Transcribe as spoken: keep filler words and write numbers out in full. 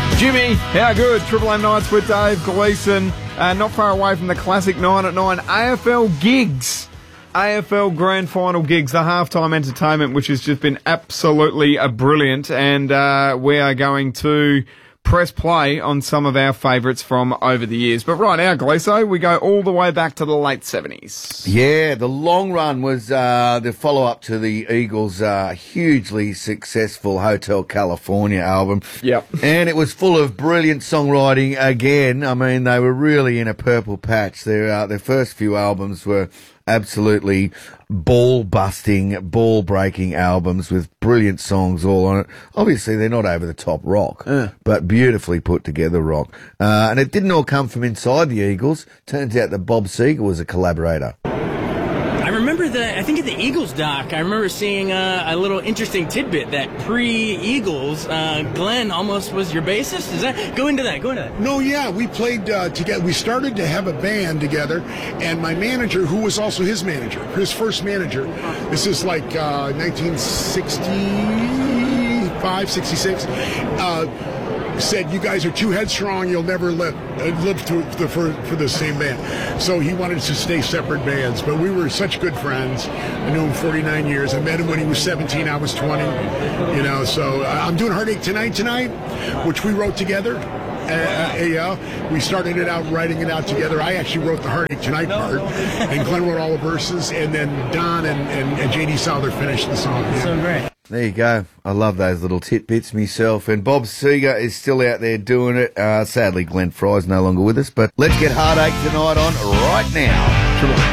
Jimmy, how good? Triple M Nights with Dave Gleeson. Uh, not far away from the classic nine at nine A F L gigs. A F L Grand Final gigs, the halftime entertainment, which has just been absolutely uh, brilliant. And uh, we are going to press play on some of our favourites from over the years. But right now, Gleeso, we go all the way back to the late seventies. Yeah, The Long Run was uh, the follow-up to the Eagles' uh, hugely successful Hotel California album. Yep. And it was full of brilliant songwriting again. I mean, they were really in a purple patch. Their, uh, their first few albums were absolutely ball-busting, ball-breaking albums with brilliant songs all on it. Obviously, they're not over-the-top rock, uh. but beautifully put-together rock. Uh, and it didn't all come from inside the Eagles. Turns out that Bob Seger was a collaborator. I remember the, I think at the Eagles doc, I remember seeing uh, a little interesting tidbit that pre-Eagles, uh, Glenn almost was your bassist. Is that, go into that, go into that. No, yeah, we played uh, together. We started to have a band together, and my manager, who was also his manager, his first manager, this is like uh, nineteen sixty-five, sixty-six, uh, said, you guys are too headstrong, you'll never live, uh, live to, to, for, for the same band. So he wanted us to stay separate bands, but we were such good friends. I knew him forty-nine years. I met him when he was seventeen, I was twenty, you know, so uh, I'm doing Heartache Tonight Tonight, which we wrote together. Uh, yeah, we started it out, writing it out together. I actually wrote the Heartache Tonight part, and Glenn wrote all the verses, and then Don and, and, and J D Souther finished the song. Yeah. So great. There you go. I love those little tidbits myself. And Bob Seger is still out there doing it. Uh, sadly, Glenn Fry's no longer with us, but let's get Heartache Tonight on right now.